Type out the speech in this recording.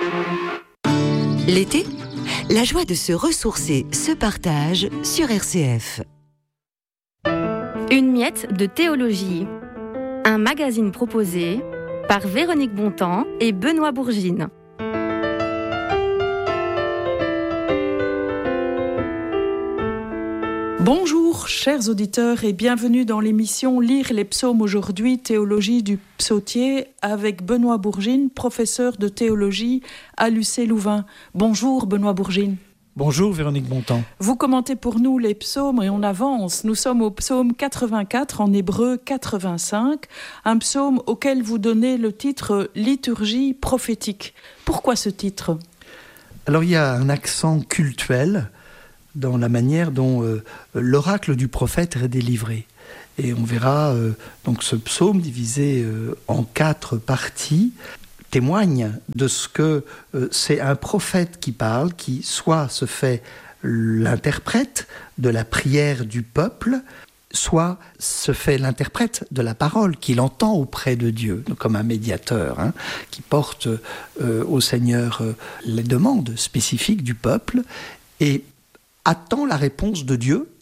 L'été, la joie de se ressourcer se partage sur RCF. Une miette de théologie. Un magazine proposé par Véronique Bontemps et Benoît Bourgine. Bonjour chers auditeurs et bienvenue dans l'émission Lire les psaumes aujourd'hui, théologie du psautier avec Benoît Bourgine, professeur de théologie à l'UC Louvain. Bonjour Benoît Bourgine. Bonjour Véronique Bontemps. Vous commentez pour nous les psaumes et on avance. Nous sommes au psaume 84, en hébreu 85, un psaume auquel vous donnez le titre Liturgie prophétique. Pourquoi ce titre ? Alors il y a un accent cultuel dans la manière dont l'oracle du prophète est délivré. Et on verra donc ce psaume divisé en 4 parties témoigne de ce que c'est un prophète qui parle, qui soit se fait l'interprète de la prière du peuple, soit se fait l'interprète de la parole qu'il entend auprès de Dieu, comme un médiateur qui porte au Seigneur les demandes spécifiques du peuple et attend la réponse de Dieu